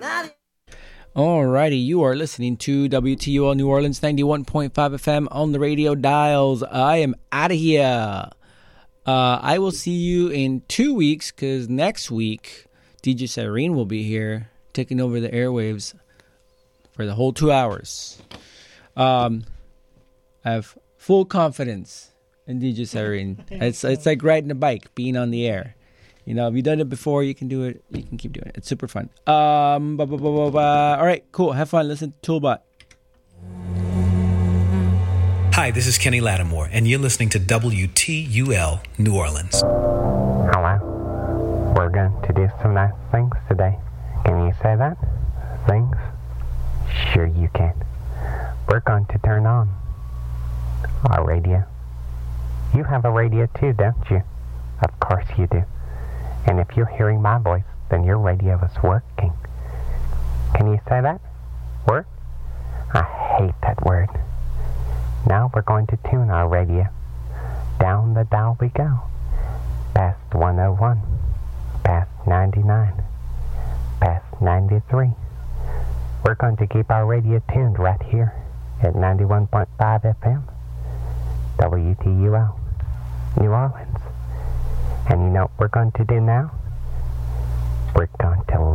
Alrighty, you are listening to WTUL New Orleans 91.5 FM on the radio dials. I am out of here. I will see you in 2 weeks because next week DJ Cyrene will be here taking over the airwaves for the whole 2 hours. I have full confidence in DJ Cyrene. It's like riding a bike, being on the air. You know, if you've done it before, you can do it. You can keep doing it. It's super fun. All right, cool. Have fun. Listen to Toolbot. Hi, this is Kenny Lattimore, and you're listening to WTUL New Orleans. Hello. We're going to do some nice things today. Can you say that? Things? Sure you can. We're going to turn on our radio. You have a radio too, don't you? Of course you do. And if you're hearing my voice, then your radio is working. Can you say that? Work? I hate that word. Now we're going to tune our radio. Down the dial we go. Past 101. Past 99. Past 93. We're going to keep our radio tuned right here at 91.5 FM. WTUL New Orleans. And you know what we're going to do now? We're going to